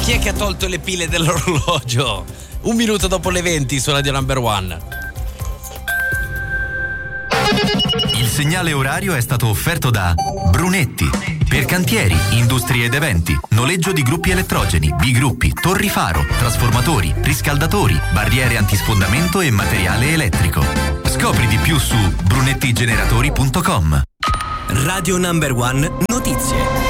chi è che ha tolto le pile dell'orologio? 1 minuto dopo le 20 su Radio Number One. Il segnale orario è stato offerto da Brunetti. Per cantieri, industrie ed eventi, noleggio di gruppi elettrogeni, bigruppi, torri faro, trasformatori, riscaldatori, barriere antisfondamento e materiale elettrico. Scopri di più su brunettigeneratori.com. Radio Number One Notizie.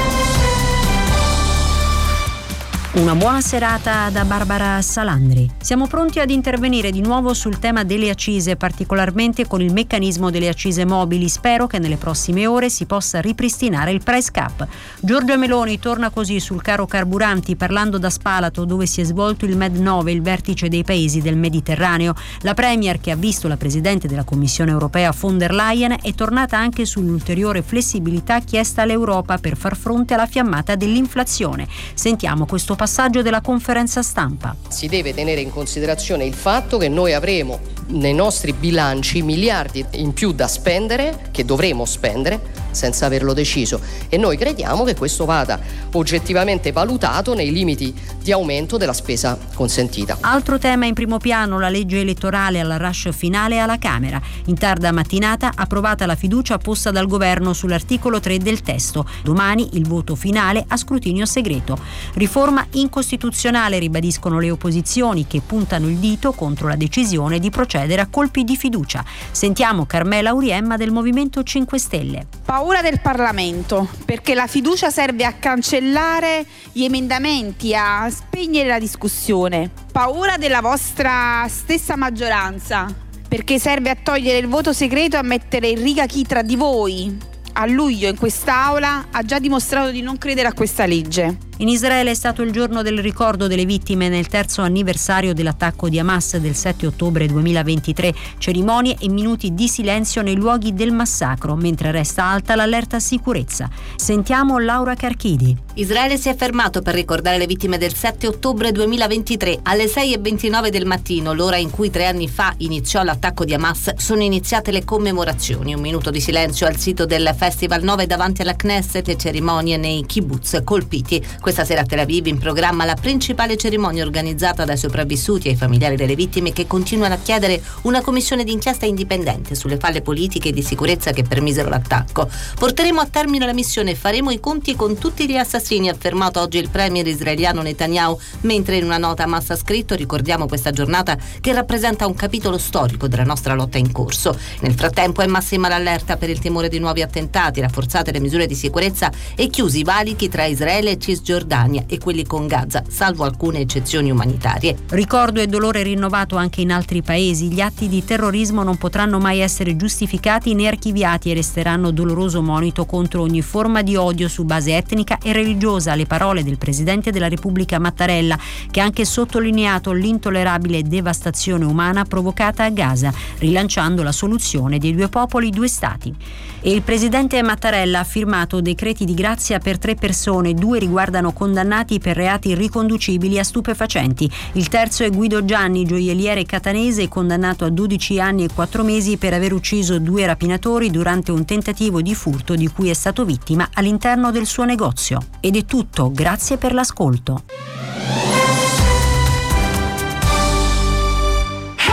Una buona serata da Barbara Salandri. Siamo pronti ad intervenire di nuovo sul tema delle accise, particolarmente con il meccanismo delle accise mobili. Spero che nelle prossime ore si possa ripristinare il price cap. Giorgia Meloni torna così sul caro carburanti, parlando da Spalato, dove si è svolto il Med9, il vertice dei paesi del Mediterraneo. La Premier, che ha visto la Presidente della Commissione Europea von der Leyen, è tornata anche sull'ulteriore flessibilità chiesta all'Europa per far fronte alla fiammata dell'inflazione. Sentiamo questo passaggio della conferenza stampa. Si deve tenere in considerazione il fatto che noi avremo nei nostri bilanci miliardi in più da spendere, che dovremo spendere senza averlo deciso, e noi crediamo che questo vada oggettivamente valutato nei limiti di aumento della spesa consentita. Altro tema in primo piano, la legge elettorale alla rush finale alla Camera. In tarda mattinata approvata la fiducia posta dal governo sull'articolo 3 del testo. Domani il voto finale a scrutinio segreto. Riforma incostituzionale, ribadiscono le opposizioni, che puntano il dito contro la decisione di procedere a colpi di fiducia. Sentiamo Carmela Auriemma del Movimento 5 Stelle. Paura del Parlamento, perché la fiducia serve a cancellare gli emendamenti, a spegnere la discussione. Paura della vostra stessa maggioranza, perché serve a togliere il voto segreto e a mettere in riga chi tra di voi a luglio in quest'Aula ha già dimostrato di non credere a questa legge. In Israele è stato il giorno del ricordo delle vittime nel 3° anniversario dell'attacco di Hamas del 7 ottobre 2023. Cerimonie e minuti di silenzio nei luoghi del massacro, mentre resta alta l'allerta sicurezza. Sentiamo Laura Carchidi. Israele si è fermato per ricordare le vittime del 7 ottobre 2023. Alle 6:29 del mattino, l'ora in cui 3 anni fa iniziò l'attacco di Hamas, sono iniziate le commemorazioni. 1 minuto di silenzio al sito del Festival 9 davanti alla Knesset e cerimonie nei kibbutz colpiti. Questa sera a Tel Aviv in programma la principale cerimonia organizzata dai sopravvissuti e ai familiari delle vittime, che continuano a chiedere una commissione d'inchiesta indipendente sulle falle politiche e di sicurezza che permisero l'attacco. Porteremo a termine la missione e faremo i conti con tutti gli assassini, ha affermato oggi il premier israeliano Netanyahu, mentre in una nota Hamas ha scritto: ricordiamo questa giornata che rappresenta un capitolo storico della nostra lotta in corso. Nel frattempo è massima l'allerta per il timore di nuovi attentati, rafforzate le misure di sicurezza e chiusi i valichi tra Israele e Cisgiordania e quelli con Gaza, salvo alcune eccezioni umanitarie. Ricordo e dolore rinnovato anche in altri paesi. Gli atti di terrorismo non potranno mai essere giustificati né archiviati e resteranno doloroso monito contro ogni forma di odio su base etnica e religiosa. Le parole del Presidente della Repubblica Mattarella, che ha anche sottolineato l'intollerabile devastazione umana provocata a Gaza, rilanciando la soluzione dei 2 popoli, 2 stati. E il Presidente Mattarella ha firmato decreti di grazia per 3 persone, 2 riguardano condannati per reati riconducibili a stupefacenti. Il terzo è Guido Gianni, gioielliere catanese, condannato a 12 anni e 4 mesi per aver ucciso 2 rapinatori durante un tentativo di furto di cui è stato vittima all'interno del suo negozio. Ed è tutto, grazie per l'ascolto.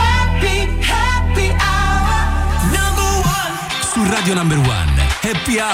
Su Radio Number One, Happy Hour.